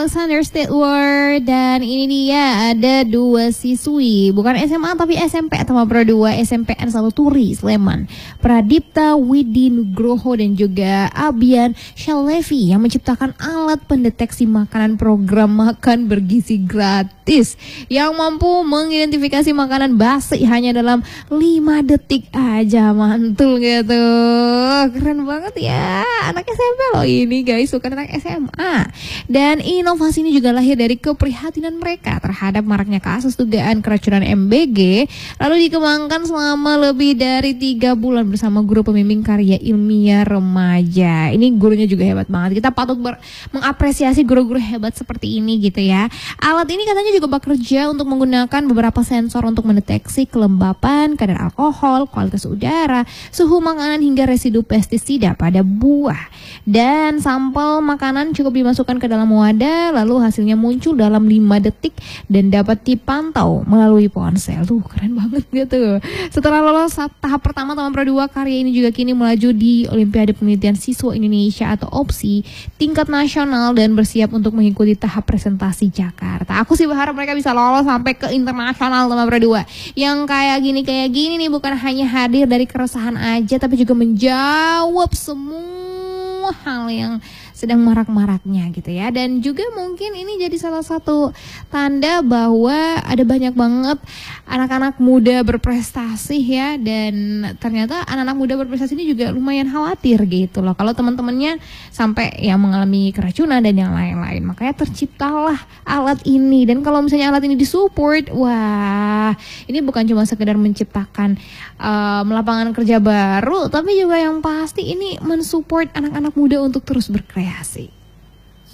Alexander State Award, dan ini dia ada dua siswi bukan SMA tapi SMP atau Pro 2 SMPN 1 Turi Sleman, Pradipta Widi Nugroho dan juga Abian Shalevi yang menciptakan alat pendeteksi makanan program makan bergizi gratis yang mampu mengidentifikasi makanan basi hanya dalam 5 detik aja. Mantul gitu, keren banget ya, anak SMP loh ini guys, bukan anak SMA. Dan inovasi ini juga lahir dari keprihatinan mereka terhadap maraknya kasus dugaan keracunan MBG, lalu dikembangkan selama lebih dari 3 bulan bersama guru pembimbing karya ilmiah remaja. Ini gurunya juga hebat banget, kita patut mengapresiasi guru-guru hebat seperti ini gitu ya. Alat ini katanya juga bekerja untuk menggunakan beberapa sensor untuk mendeteksi kelembapan, kadar alkohol, kualitas udara, suhu makanan hingga residu pestisida pada buah. Dan sampel makanan cukup dimasukkan ke dalam wadah, lalu hasilnya muncul dalam 5 detik dan dapat dipantau melalui ponsel. Tuh keren banget gitu. Setelah lolos tahap pertama Pro 2, karya ini juga kini melaju di Olimpiade Penelitian Siswa Indonesia atau OPSI tingkat nasional dan bersiap untuk mengikuti tahap presentasi Jakarta. Aku sih berharap mereka bisa lolos sampai ke internasional Pro 2. Yang kayak gini nih bukan hanya hadir dari keresahan aja, tapi juga menjawab semua hal yang sedang marak-maraknya gitu ya. Dan juga mungkin ini jadi salah satu tanda bahwa ada banyak banget anak-anak muda berprestasi ya. Dan ternyata anak-anak muda berprestasi ini juga lumayan khawatir gitu loh kalau teman-temannya sampai ya mengalami keracunan dan yang lain-lain. Makanya terciptalah alat ini. Dan kalau misalnya alat ini disupport, wah ini bukan cuma sekedar menciptakan lapangan kerja baru, tapi juga yang pasti ini mensupport anak-anak muda untuk terus berkreasi.